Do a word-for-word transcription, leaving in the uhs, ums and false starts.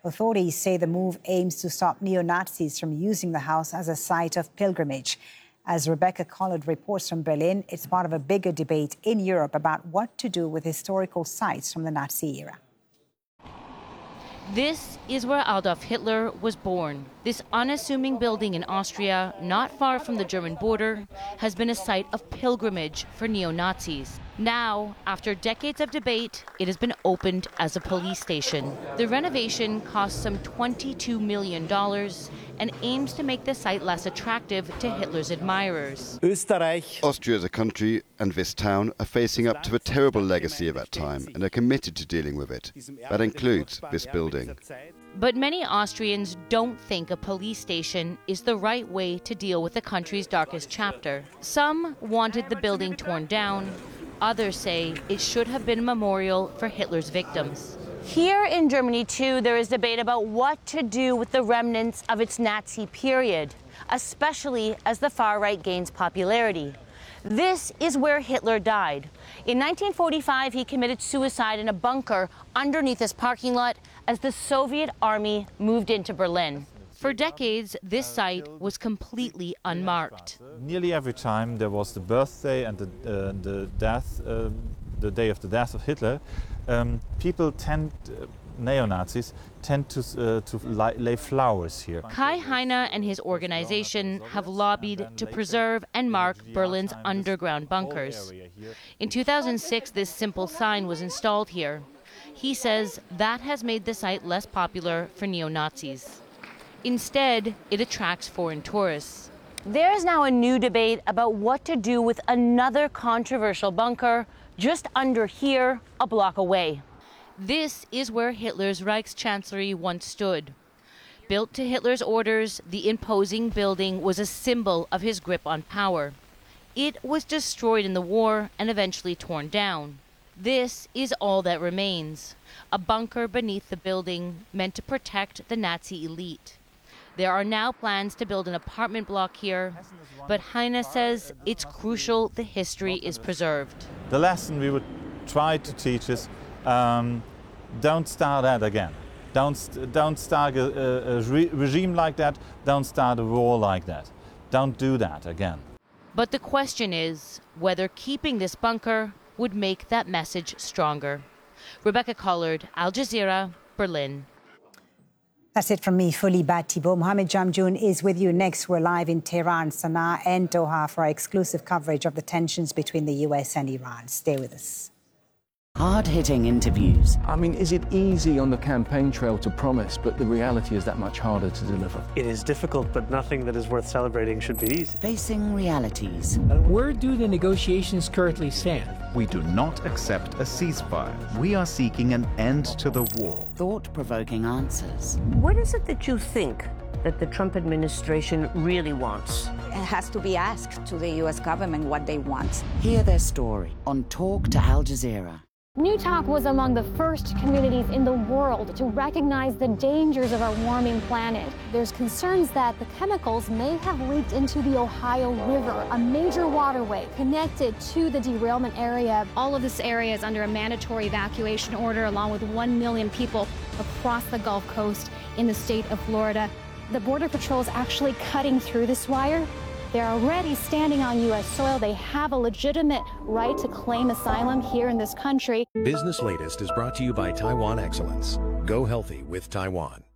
Authorities say the move aims to stop neo-Nazis from using the house as a site of pilgrimage. As Rebecca Collard reports from Berlin, it's part of a bigger debate in Europe about what to do with historical sites from the Nazi era. This is where Adolf Hitler was born. This unassuming building in Austria, not far from the German border, has been a site of pilgrimage for neo-Nazis. Now, after decades of debate, it has been opened as a police station. The renovation cost some twenty-two million dollars and aims to make the site less attractive to Hitler's admirers. Austria as a country and this town are facing up to a terrible legacy of that time and are committed to dealing with it. That includes this building. But many Austrians don't think a police station is the right way to deal with the country's darkest chapter. Some wanted the building torn down. Others say it should have been a memorial for Hitler's victims. Here in Germany, too, there is debate about what to do with the remnants of its Nazi period, especially as the far right gains popularity. This is where Hitler died. In nineteen forty-five, he committed suicide in a bunker underneath his parking lot as the Soviet army moved into Berlin. For decades, this site was completely unmarked. Nearly every time there was the birthday and the, uh, the death, uh, the day of the death of Hitler, um, people tend, uh, neo-Nazis, tend to, uh, to lay flowers here. Kai Heine and his organization have lobbied to preserve and mark Berlin's underground bunkers. In two thousand six, this simple sign was installed here. He says that has made the site less popular for neo-Nazis. Instead, it attracts foreign tourists. There is now a new debate about what to do with another controversial bunker just under here, a block away. This is where Hitler's Reichschancellery once stood. Built to Hitler's orders, the imposing building was a symbol of his grip on power. It was destroyed in the war and eventually torn down. This is all that remains, a bunker beneath the building meant to protect the Nazi elite. There are now plans to build an apartment block here, but Heine says it's crucial the history is preserved. The lesson we would try to teach is um, don't start that again. Don't, don't start a, a, a re regime like that. Don't start a war like that. Don't do that again. But the question is whether keeping this bunker would make that message stronger. Rebecca Collard, Al Jazeera, Berlin. That's it from me, Foliba Thibault. Mohammed Jamjoon is with you next. We're live in Tehran, Sana'a and Doha for our exclusive coverage of the tensions between the U S and Iran. Stay with us. Hard-hitting interviews. I mean, is it easy on the campaign trail to promise, but the reality is that much harder to deliver? It is difficult, but nothing that is worth celebrating should be easy. Facing realities. Where do the negotiations currently stand? We do not accept a ceasefire. We are seeking an end to the war. Thought-provoking answers. What is it that you think that the Trump administration really wants? It has to be asked to the U S government what they want. Hear their story on Talk to Al Jazeera. New Talk was among the first communities in the world to recognize the dangers of our warming planet. There's concerns that the chemicals may have leaked into the Ohio River, a major waterway connected to the derailment area. All of this area is under a mandatory evacuation order, along with one million people across the Gulf Coast in the state of Florida. The Border Patrol is actually cutting through this wire. They're already standing on U S soil. They have a legitimate right to claim asylum here in this country. Business Latest is brought to you by Taiwan Excellence. Go healthy with Taiwan.